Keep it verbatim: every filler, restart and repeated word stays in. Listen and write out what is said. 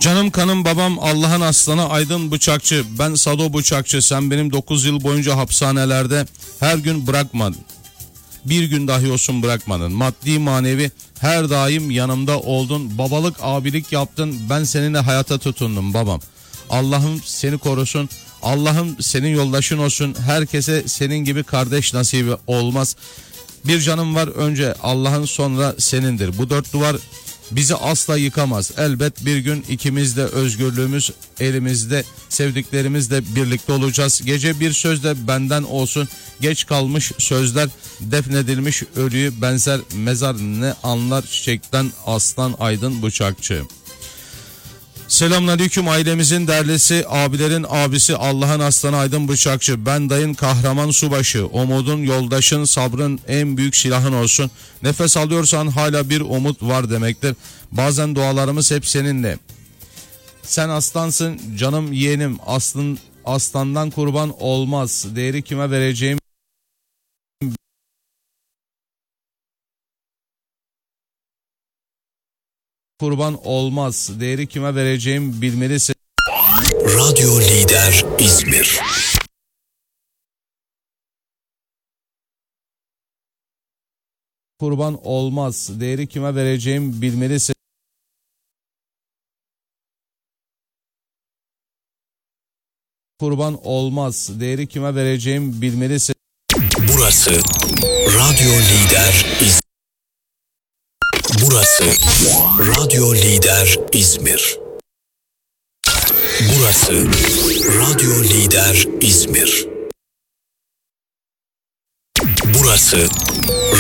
Canım kanım babam, Allah'ın aslanı Aydın Bıçakçı. Ben Sado Bıçakçı. Sen benim dokuz yıl boyunca hapishanelerde her gün bırakmadın. Bir gün dahi olsun bırakmadın. Maddi manevi her daim yanımda oldun. Babalık, abilik yaptın. Ben seninle hayata tutundum babam. Allah'ım seni korusun. Allah'ım senin yoldaşın olsun. Herkese senin gibi kardeş nasibi olmaz. Bir canım var, önce Allah'ın, sonra senindir. Bu dört duvar bizi asla yıkamaz. Elbet bir gün ikimiz de özgürlüğümüz elimizde, sevdiklerimizle birlikte olacağız. Gece bir söz de benden olsun. Geç kalmış sözler, defnedilmiş ölüyü benzer mezar ne anlar çiçekten aslan Aydın Bıçakçı. Selamünaleyküm ailemizin derlisi, abilerin abisi, Allah'ın aslanı Aydın Bıçakçı. Ben dayın kahraman subaşı, umudun yoldaşın, sabrın en büyük silahın olsun. Nefes alıyorsan hala bir umut var demektir. Bazen dualarımız hep seninle. Sen aslansın canım yeğenim, aslın, aslandan kurban olmaz. Değeri kime vereceğim kurban olmaz. Değeri kime vereceğim bilmelisin. Radyo Lider İzmir. Kurban olmaz. Değeri kime vereceğim bilmelisin. Kurban olmaz. Değeri kime vereceğim bilmelisin. Burası Radyo Lider İzmir. Burası Radyo Lider İzmir. Burası Radyo Lider İzmir. Burası